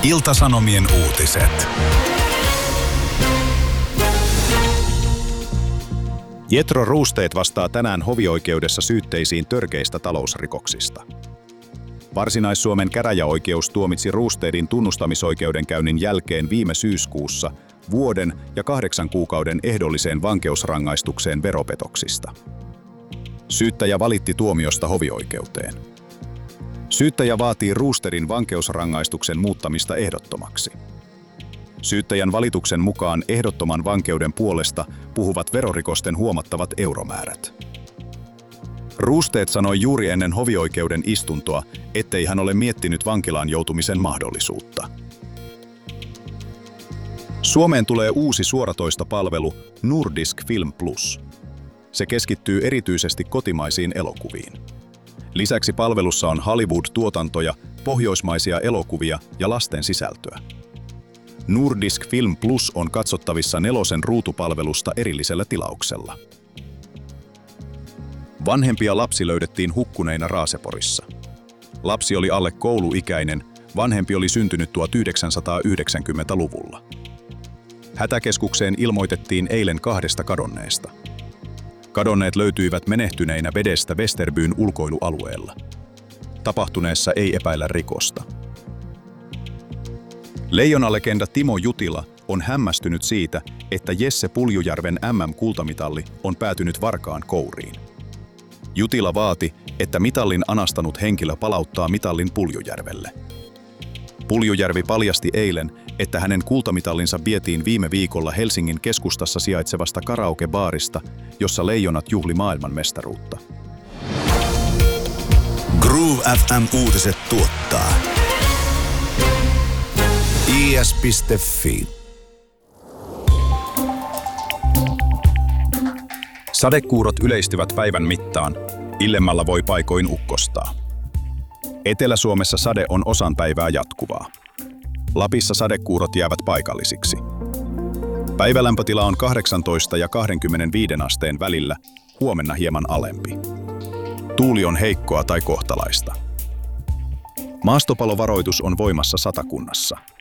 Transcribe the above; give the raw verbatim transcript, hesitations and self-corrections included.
Ilta-Sanomien uutiset. Jethro Roosted vastaa tänään hovioikeudessa syytteisiin törkeistä talousrikoksista. Varsinais-Suomen käräjäoikeus tuomitsi Roostedin tunnustamisoikeudenkäynnin jälkeen viime syyskuussa vuoden ja kahdeksan kuukauden ehdolliseen vankeusrangaistukseen veropetoksista. Syyttäjä valitti tuomiosta hovioikeuteen. Syyttäjä vaatii Roostedin vankeusrangaistuksen muuttamista ehdottomaksi. Syyttäjän valituksen mukaan ehdottoman vankeuden puolesta puhuvat verorikosten huomattavat euromäärät. Roosted sanoi juuri ennen hovioikeuden istuntoa, ettei hän ole miettinyt vankilaan joutumisen mahdollisuutta. Suomeen tulee uusi suoratoistopalvelu Nordisk Film Plus. Se keskittyy erityisesti kotimaisiin elokuviin. Lisäksi palvelussa on Hollywood-tuotantoja, pohjoismaisia elokuvia ja lasten sisältöä. Nordisk Film Plus on katsottavissa Nelosen ruutupalvelusta erillisellä tilauksella. Vanhempi ja lapsi löydettiin hukkuneina Raaseporissa. Lapsi oli alle kouluikäinen, vanhempi oli syntynyt tuhatyhdeksänsataayhdeksänkymmentäluvulla. Hätäkeskukseen ilmoitettiin eilen kahdesta kadonneesta. Kadonneet löytyivät menehtyneinä vedestä Vesterbyn ulkoilualueella. Tapahtuneessa ei epäillä rikosta. Leijonalegenda Timo Jutila on hämmästynyt siitä, että Jesse Puljujärven M M-kultamitalli on päätynyt Varkaan kouriin. Jutila vaati, että mitallin anastanut henkilö palauttaa mitallin Puljujärvelle. Puljujärvi paljasti eilen, että hänen kultamitallinsa vietiin viime viikolla Helsingin keskustassa sijaitsevasta karaokebaarista, jossa Leijonat juhli maailmanmestaruutta. Groove F M-uutiset tuottaa I S piste Fi. Sadekuurot yleistyvät päivän mittaan. Illemmällä voi paikoin ukkostaa. Etelä-Suomessa sade on osan päivää jatkuvaa. Lapissa sadekuurot jäävät paikallisiksi. Päivälämpötila on kahdeksantoista ja kaksikymmentäviisi asteen välillä, huomenna hieman alempi. Tuuli on heikkoa tai kohtalaista. Maastopalovaroitus on voimassa Satakunnassa.